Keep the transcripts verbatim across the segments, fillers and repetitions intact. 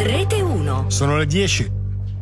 Rete uno. Sono le dieci.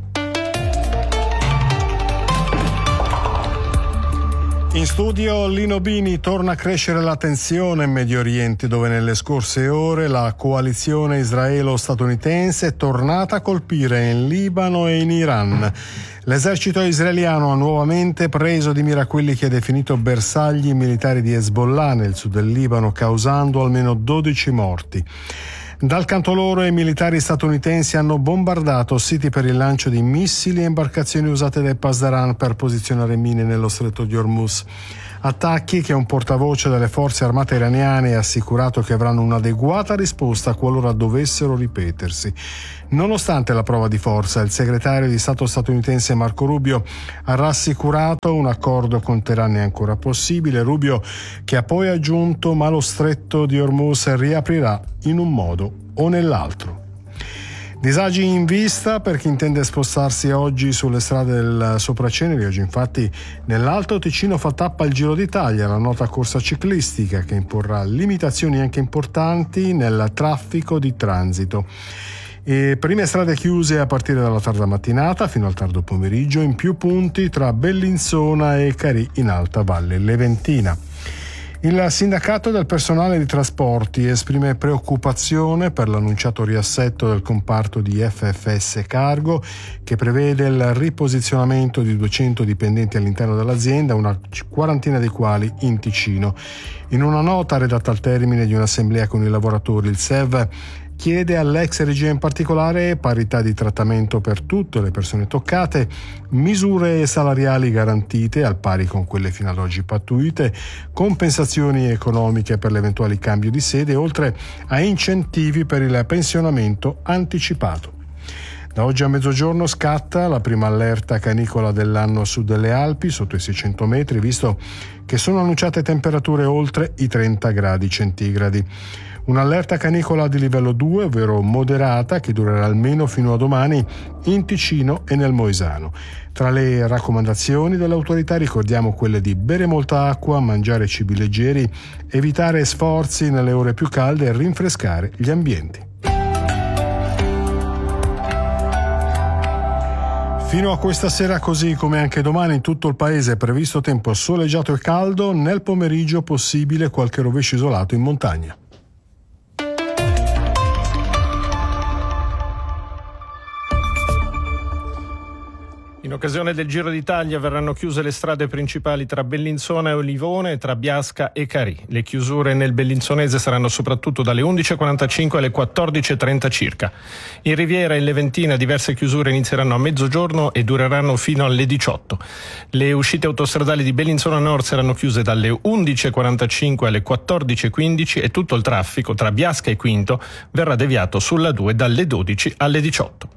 In studio Lino Bini. Torna a crescere la tensione in Medio Oriente, dove nelle scorse ore la coalizione israelo-statunitense è tornata a colpire in Libano e in Iran. L'esercito israeliano ha nuovamente preso di mira quelli che ha definito bersagli militari di Hezbollah nel sud del Libano, causando almeno dodici morti. Dal canto loro, i militari statunitensi hanno bombardato siti per il lancio di missili e imbarcazioni usate dai Pasdaran per posizionare mine nello stretto di Hormuz. Attacchi che un portavoce delle forze armate iraniane ha assicurato che avranno un'adeguata risposta qualora dovessero ripetersi. Nonostante la prova di forza, il segretario di Stato statunitense Marco Rubio ha rassicurato un accordo con Teheran è ancora possibile. Rubio, che ha poi aggiunto: ma lo stretto di Hormuz riaprirà in un modo o nell'altro. Disagi in vista per chi intende spostarsi oggi sulle strade del Sopraceneri. Oggi infatti nell'Alto Ticino fa tappa il Giro d'Italia, la nota corsa ciclistica che imporrà limitazioni anche importanti nel traffico di transito. E prime strade chiuse a partire dalla tarda mattinata fino al tardo pomeriggio in più punti tra Bellinzona e Carì in Alta Valle Leventina. Il sindacato del personale di trasporti esprime preoccupazione per l'annunciato riassetto del comparto di F F S Cargo, che prevede il riposizionamento di duecento dipendenti all'interno dell'azienda, una quarantina dei quali in Ticino. In una nota redatta al termine di un'assemblea con i lavoratori, il S E V chiede all'ex regia in particolare parità di trattamento per tutte le persone toccate, misure salariali garantite al pari con quelle fino ad oggi pattuite, compensazioni economiche per l'eventuale cambio di sede, oltre a incentivi per il pensionamento anticipato. Da oggi a mezzogiorno scatta la prima allerta canicola dell'anno a sud delle Alpi, sotto i seicento metri, visto che sono annunciate temperature oltre i trenta gradi centigradi. Un'allerta canicola di livello due, ovvero moderata, che durerà almeno fino a domani in Ticino e nel Moesano. Tra le raccomandazioni delle autorità ricordiamo quelle di bere molta acqua, mangiare cibi leggeri, evitare sforzi nelle ore più calde e rinfrescare gli ambienti. Fino a questa sera, così come anche domani in tutto il paese, è previsto tempo soleggiato e caldo, nel pomeriggio possibile qualche rovescio isolato in montagna. In occasione del Giro d'Italia verranno chiuse le strade principali tra Bellinzona e Olivone e tra Biasca e Carì. Le chiusure nel bellinzonese saranno soprattutto dalle undici e quarantacinque alle quattordici e trenta circa. In Riviera e in Leventina diverse chiusure inizieranno a mezzogiorno e dureranno fino alle diciotto. Le uscite autostradali di Bellinzona Nord saranno chiuse dalle undici e quarantacinque alle quattordici e quindici e tutto il traffico tra Biasca e Quinto verrà deviato sulla due dalle dodici alle diciotto.